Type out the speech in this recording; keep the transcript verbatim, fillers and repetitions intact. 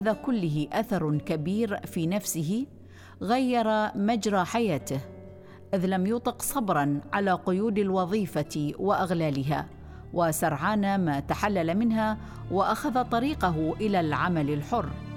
هذا كله أثر كبير في نفسه غير مجرى حياته، إذ لم يطق صبراً على قيود الوظيفة وأغلالها، وسرعان ما تحلل منها وأخذ طريقه إلى العمل الحر.